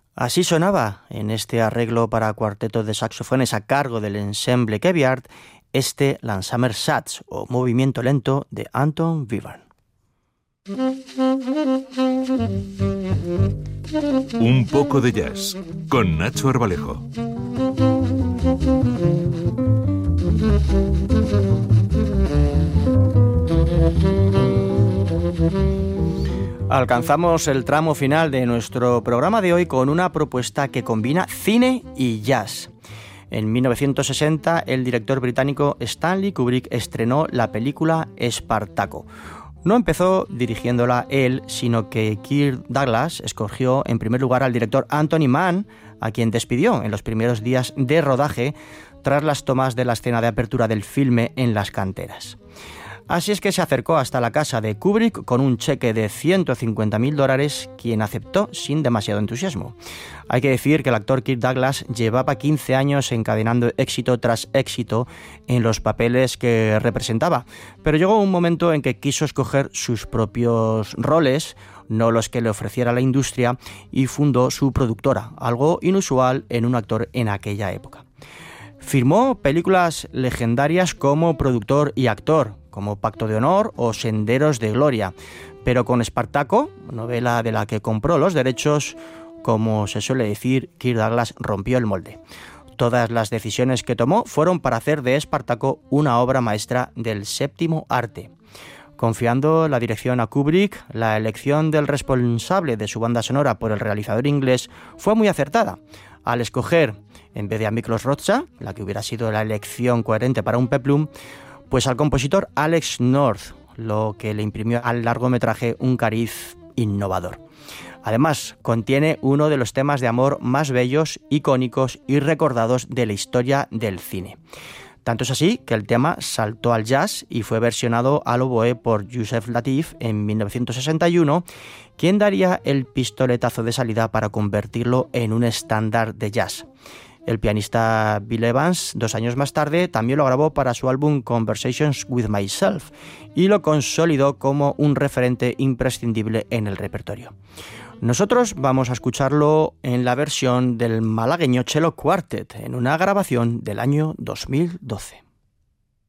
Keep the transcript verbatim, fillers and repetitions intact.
Así sonaba en este arreglo para cuarteto de saxofones a cargo del ensemble Keviart este Langsamer Satz o movimiento lento de Anton Webern. Un poco de jazz con Nacho Arbalejo. Alcanzamos el tramo final de nuestro programa de hoy con una propuesta que combina cine y jazz. En mil novecientos sesenta, el director británico Stanley Kubrick estrenó la película Espartaco. No empezó dirigiéndola él, sino que Kirk Douglas escogió en primer lugar al director Anthony Mann, a quien despidió en los primeros días de rodaje tras las tomas de la escena de apertura del filme en las canteras. Así es que se acercó hasta la casa de Kubrick con un cheque de ciento cincuenta mil dólares, quien aceptó sin demasiado entusiasmo. Hay que decir que el actor Kirk Douglas llevaba quince años encadenando éxito tras éxito en los papeles que representaba, pero llegó un momento en que quiso escoger sus propios roles, no los que le ofreciera la industria, y fundó su productora, algo inusual en un actor en aquella época. Firmó películas legendarias como productor y actor, como Pacto de Honor o Senderos de Gloria, pero con Espartaco, novela de la que compró los derechos, como se suele decir, Kirk Douglas rompió el molde. Todas las decisiones que tomó fueron para hacer de Espartaco una obra maestra del séptimo arte. Confiando la dirección a Kubrick, la elección del responsable de su banda sonora por el realizador inglés fue muy acertada, al escoger, en vez de a Miklos Rozsa, la que hubiera sido la elección coherente para un peplum, pues al compositor Alex North, lo que le imprimió al largometraje un cariz innovador. Además, contiene uno de los temas de amor más bellos, icónicos y recordados de la historia del cine. Tanto es así que el tema saltó al jazz y fue versionado al oboe por Yusef Lateef en mil novecientos sesenta y uno, quien daría el pistoletazo de salida para convertirlo en un estándar de jazz. El pianista Bill Evans, dos años más tarde, también lo grabó para su álbum Conversations with Myself y lo consolidó como un referente imprescindible en el repertorio. Nosotros vamos a escucharlo en la versión del malagueño Cello Quartet, en una grabación del año dos mil doce.